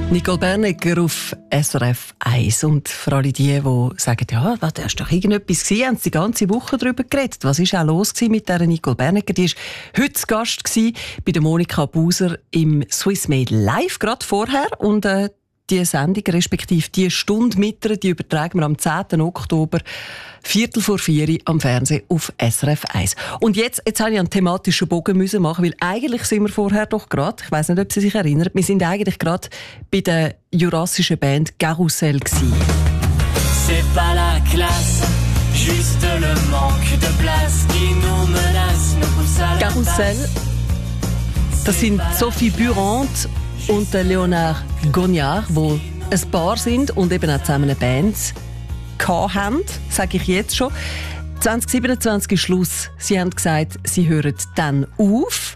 Nicole Bernegger auf SRF 1. Und für alle die sagen, ja, das war doch irgendetwas gewesen, haben sie die ganze Woche darüber geredet. Was war auch los mit dieser Nicole Bernegger? Die war heute zu Gast bei der Monika Buser im Swiss Made Live, gerade vorher. Und die Sendung, respektive die Stunde mit ihr, die übertragen wir am 10. Oktober, 3:45 am Fernsehen auf SRF 1. Und jetzt habe ich einen thematischen Bogen machen, weil eigentlich sind wir vorher doch gerade, ich weiss nicht, ob Sie sich erinnern, wir sind eigentlich gerade bei der jurassischen Band Carousel gewesen. C'est pas la classe, juste le manque de place qui nous menace, nous pousse à la Carousel, das sind Sophie Burant und Leonard Gognard, die ein Paar sind und eben auch zusammen eine Band haben, sage ich jetzt schon. 2027 ist Schluss. Sie haben gesagt, sie hören dann auf.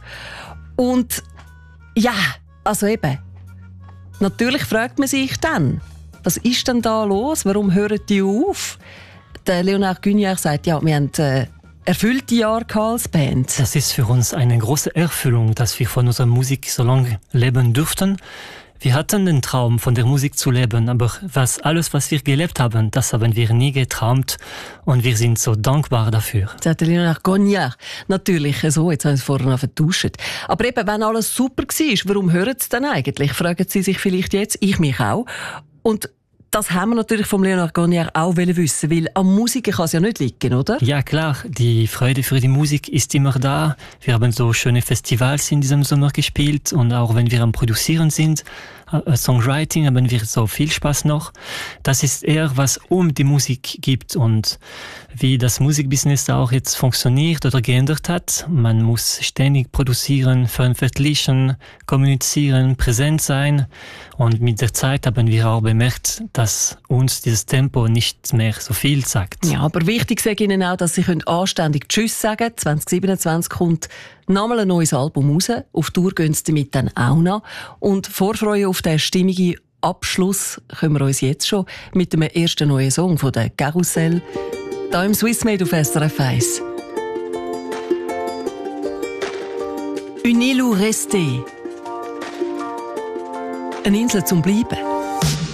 Und ja, also eben, natürlich fragt man sich dann, was ist denn da los? Warum hören die auf? Der Leonard Gognard sagt, ja, wir haben erfüllte Jahre als Band. Das ist für uns eine große Erfüllung, dass wir von unserer Musik so lange leben durften. Wir hatten den Traum, von der Musik zu leben, aber alles, was wir gelebt haben, das haben wir nie geträumt und wir sind so dankbar dafür. Sagt Leonard Gognard. Natürlich, so, jetzt haben Sie es vorher noch vertauscht. Aber eben, wenn alles super war, warum hören Sie dann eigentlich? Fragen Sie sich vielleicht jetzt, ich mich auch. Und das haben wir natürlich vom Leonard Gognard auch wissen, weil an Musik kann es ja nicht liegen, oder? Ja, klar. Die Freude für die Musik ist immer da. Wir haben so schöne Festivals in diesem Sommer gespielt und auch wenn wir am Produzieren sind, Songwriting, haben wir so viel Spaß noch. Das ist eher, was um die Musik gibt und wie das Musikbusiness auch jetzt funktioniert oder geändert hat. Man muss ständig produzieren, veröffentlichen, kommunizieren, präsent sein. Und mit der Zeit haben wir auch bemerkt, dass uns dieses Tempo nicht mehr so viel sagt. Ja, aber wichtig sage Ihnen auch, dass Sie anständig Tschüss sagen können. 2027 kommt nochmal ein neues Album raus. Auf Tour gehen Sie damit dann auch noch. Und Vorfreude auf den stimmigen Abschluss können wir uns jetzt schon mit dem ersten neuen Song von der Carousel hier im Swiss Made auf SRF 1. Une île où rester. Eine Insel zum Bleiben.